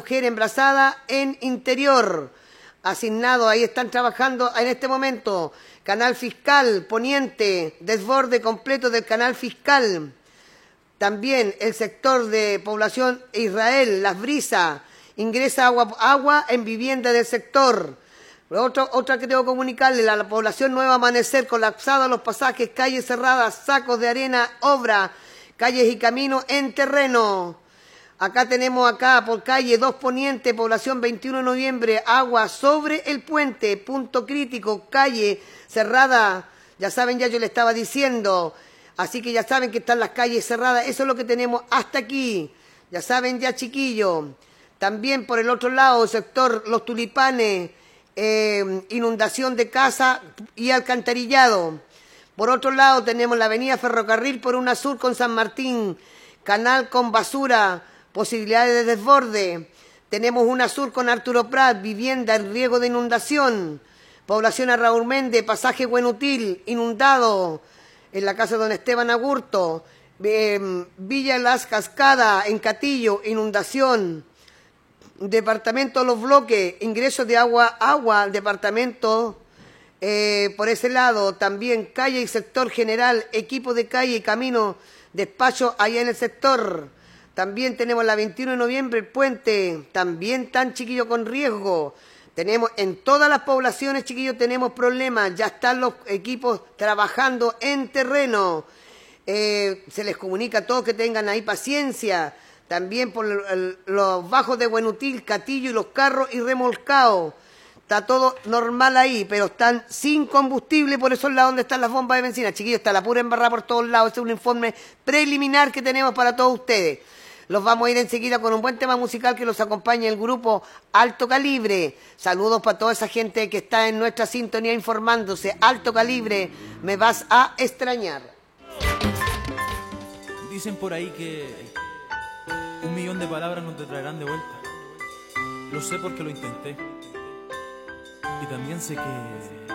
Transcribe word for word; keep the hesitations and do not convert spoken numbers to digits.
mujer embarazada en interior. Asignado, ahí están trabajando en este momento. Canal Fiscal, Poniente, desborde completo del Canal Fiscal. También el sector de población Israel, Las Brisas, ingresa agua, agua en vivienda del sector. Otra, otra que tengo que comunicarle, la, la población Nuevo Amanecer, colapsada los pasajes, calles cerradas, sacos de arena, obra, calles y caminos en terreno. Acá tenemos acá por calle dos Poniente, población veintiuno de noviembre, agua sobre el puente, punto crítico, calle cerrada. Ya saben, ya yo le estaba diciendo, así que ya saben que están las calles cerradas. Eso es lo que tenemos hasta aquí. Ya saben ya, chiquillos. También por el otro lado, sector Los Tulipanes, eh, inundación de casa y alcantarillado. Por otro lado tenemos la avenida Ferrocarril por una sur con San Martín, canal con basura, posibilidades de desborde. Tenemos una sur con Arturo Prat, vivienda en riesgo de inundación. Población a Raúl Méndez, pasaje Buenutil, inundado. En la casa de don Esteban Agurto. Eh, Villa Las Cascadas, en Catillo, inundación. Departamento Los Bloques, ingresos de agua, agua, departamento. Eh, por ese lado, también calle y sector general, equipo de calle y camino, despacho allá en el sector. También tenemos la veintiuno de noviembre, el puente, también tan chiquillo con riesgo. Tenemos en todas las poblaciones, chiquillos, tenemos problemas. Ya están los equipos trabajando en terreno. Eh, se les comunica a todos que tengan ahí paciencia. También por el, el, los bajos de Buenutil, Catillo y los carros y remolcados. Está todo normal ahí, pero están sin combustible por esos lados donde están las bombas de benzina. Chiquillos, está la pura embarrada por todos lados. Este es un informe preliminar que tenemos para todos ustedes. Los vamos a ir enseguida con un buen tema musical que los acompañe el grupo Alto Calibre. Saludos para toda esa gente que está en nuestra sintonía informándose. Alto Calibre, me vas a extrañar. Dicen por ahí que un millón de palabras no te traerán de vuelta. Lo sé porque lo intenté. Y también sé que